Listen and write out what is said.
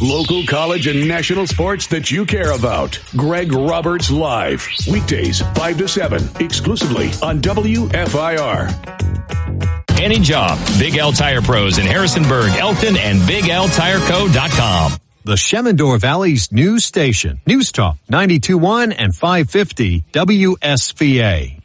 Local, college, and national sports that you care about. Greg Roberts Live. Weekdays, 5 to 7. Exclusively on WFIR. Any job. Big L Tire Pros in Harrisonburg, Elkton, and BigLTireCo.com. The Shenandoah Valley's news station. News Talk 92.1 and 550 WSVA.